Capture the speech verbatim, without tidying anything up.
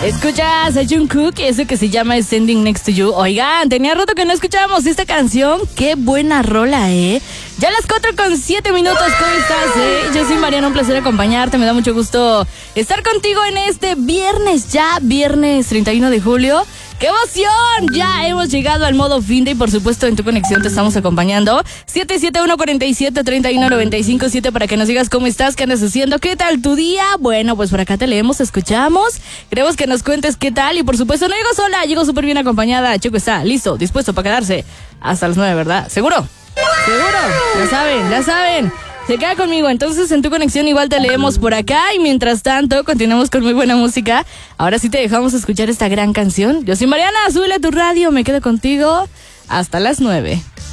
Escuchas a Jungkook, eso que se llama Standing Next to You. Oigan, tenía rato que no escuchábamos esta canción. Qué buena rola, ¿eh? Ya a las cuatro con siete minutos, ¿cómo estás, eh? Yo soy Mariana, un placer acompañarte. Me da mucho gusto estar contigo en este viernes, ya viernes treinta y uno de julio. ¡Qué emoción! Ya hemos llegado al modo fin de y por supuesto en tu conexión te estamos acompañando. siete siete uno, cuatro siete, tres uno nueve cinco siete para que nos digas cómo estás, qué andas haciendo, qué tal tu día. Bueno, pues por acá te leemos, escuchamos. Queremos que nos cuentes qué tal y por supuesto no llego sola, llego súper bien acompañada. Checo está listo, dispuesto para quedarse hasta las nueve, ¿verdad? ¿Seguro? ¿Seguro? Ya saben, ya saben. Se queda conmigo, entonces en tu conexión igual te leemos por acá y mientras tanto continuamos con muy buena música. Ahora sí te dejamos escuchar esta gran canción. Yo soy Mariana, súbele a tu radio, me quedo contigo hasta las nueve.